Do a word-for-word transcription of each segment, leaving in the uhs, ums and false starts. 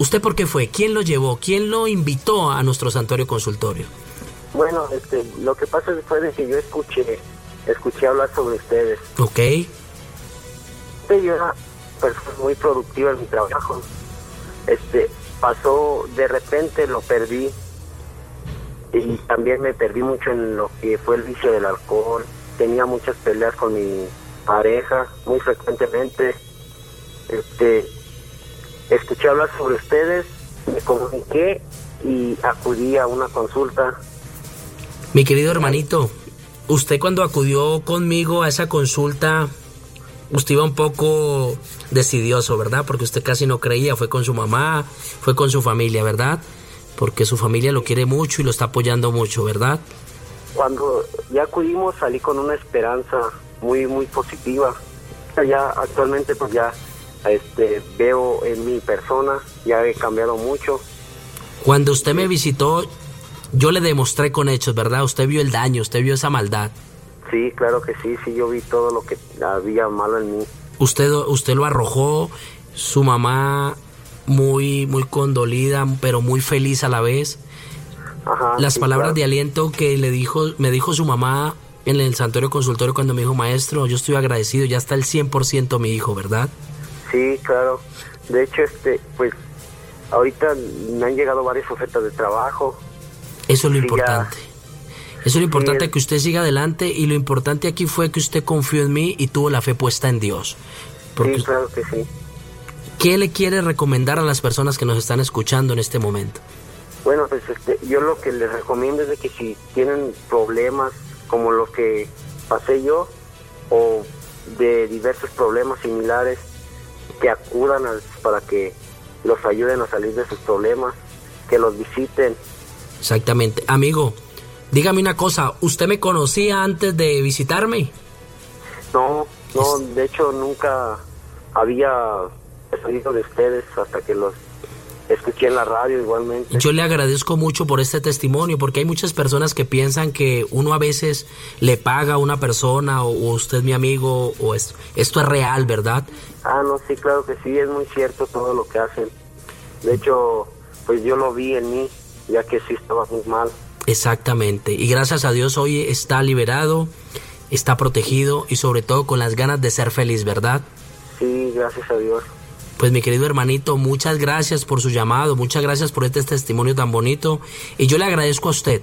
¿Usted por qué fue? ¿Quién lo llevó? ¿Quién lo invitó a nuestro santuario consultorio? Bueno, este, lo que pasa fue de que yo escuché, escuché hablar sobre ustedes. Ok. Yo era persona muy productiva en mi trabajo. Este, pasó, de repente lo perdí. Y también me perdí mucho en lo que fue el vicio del alcohol. Tenía muchas peleas con mi pareja, muy frecuentemente. Este, escuché hablar sobre ustedes, me comuniqué y acudí a una consulta. Mi querido hermanito, usted cuando acudió conmigo a esa consulta, usted iba un poco decidioso, ¿verdad? Porque usted casi no creía, fue con su mamá, fue con su familia, ¿verdad? Porque su familia lo quiere mucho y lo está apoyando mucho, ¿verdad? Cuando ya acudimos salí con una esperanza muy muy positiva. Ya actualmente pues ya este veo en mi persona, ya he cambiado mucho. Cuando usted me visitó, yo le demostré con hechos, ¿verdad? Usted vio el daño, usted vio esa maldad. Sí, claro que sí, sí, yo vi todo lo que había malo en mí. Usted, usted lo arrojó, su mamá muy, muy condolida, pero muy feliz a la vez. Ajá, Las sí, palabras claro. de aliento que le dijo, me dijo su mamá en el santuario consultorio cuando me dijo, maestro, yo estoy agradecido, ya está el cien por ciento mi hijo, ¿verdad? Sí, claro. De hecho, este, pues, ahorita me han llegado varias ofertas de trabajo. Eso es lo Sí, importante. ya. Eso es lo importante, Sí, que usted siga adelante, y lo importante aquí fue que usted confió en mí y tuvo la fe puesta en Dios. Porque, sí, claro que sí. ¿qué le quiere recomendar a las personas que nos están escuchando en este momento? Bueno, pues este, yo lo que les recomiendo es de que si tienen problemas como los que pasé yo o de diversos problemas similares, que acudan a, para que los ayuden a salir de sus problemas, que los visiten. Exactamente. Amigo, dígame una cosa, ¿usted me conocía antes de visitarme? No, no, de hecho nunca había oído de ustedes hasta que los escuché en la radio igualmente. Yo le agradezco mucho por este testimonio, porque hay muchas personas que piensan que uno a veces le paga a una persona, o, o usted es mi amigo, o esto, esto es real, ¿verdad? Ah, no, sí, claro que sí, es muy cierto todo lo que hacen. De hecho, pues yo lo vi en mí, ya que sí estaba muy mal. Exactamente, y gracias a Dios hoy está liberado, está protegido y sobre todo con las ganas de ser feliz, ¿verdad? Sí, gracias a Dios. Pues mi querido hermanito, muchas gracias por su llamado, muchas gracias por este testimonio tan bonito, y yo le agradezco a usted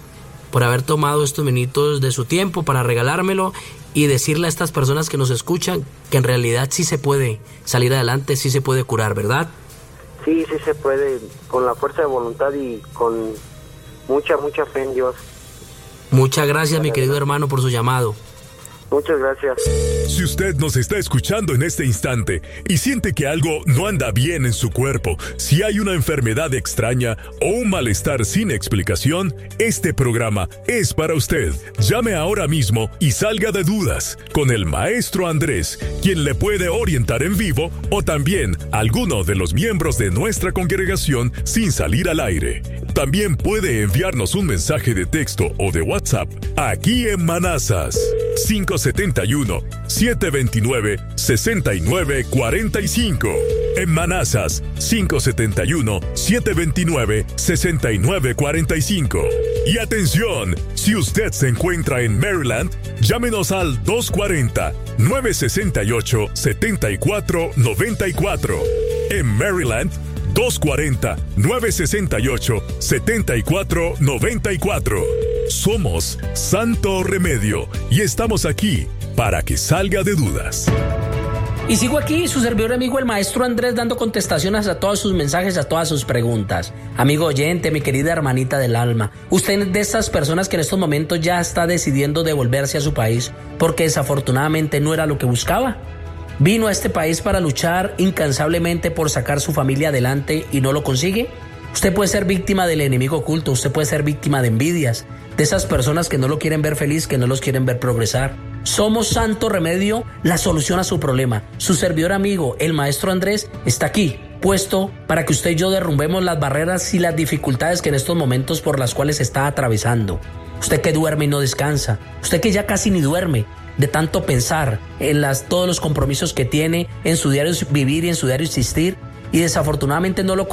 por haber tomado estos minutos de su tiempo para regalármelo y decirle a estas personas que nos escuchan que en realidad sí se puede salir adelante, sí se puede curar, ¿verdad? Sí, sí se puede, con la fuerza de voluntad y con mucha, mucha fe en Dios. Muchas gracias, mi querido hermano, por su llamado. Muchas gracias. Si usted nos está escuchando en este instante y siente que algo no anda bien en su cuerpo, si hay una enfermedad extraña o un malestar sin explicación, este programa es para usted. Llame ahora mismo y salga de dudas con el maestro Andrés, quien le puede orientar en vivo, o también alguno de los miembros de nuestra congregación sin salir al aire. También puede enviarnos un mensaje de texto o de WhatsApp aquí en Manassas. cinco siete uno, siete dos nueve, seis nueve cuatro cinco. En Manassas, cinco siete uno, siete dos nueve, seis nueve cuatro cinco. Y atención, si usted se encuentra en Maryland, llámenos al dos cuatro cero, nueve seis ocho, siete cuatro nueve cuatro. En Maryland, dos cuatro cero, nueve seis ocho, siete cuatro nueve cuatro. Somos Santo Remedio y estamos aquí para que salga de dudas. Y sigo aquí, su servidor amigo el maestro Andrés, dando contestaciones a todos sus mensajes, a todas sus preguntas. Amigo oyente, mi querida hermanita del alma, usted es de estas personas que en estos momentos ya está decidiendo devolverse a su país porque desafortunadamente no era lo que buscaba. Vino a este país para luchar incansablemente por sacar su familia adelante y no lo consigue. Usted puede ser víctima del enemigo oculto, usted puede ser víctima de envidias, de esas personas que no lo quieren ver feliz, que no los quieren ver progresar. Somos Santo Remedio, la solución a su problema. Su servidor amigo, el maestro Andrés, está aquí, puesto para que usted y yo derrumbemos las barreras y las dificultades que en estos momentos por las cuales está atravesando. Usted que duerme y no descansa, usted que ya casi ni duerme de tanto pensar en las, todos los compromisos que tiene en su diario vivir y en su diario existir, y desafortunadamente no lo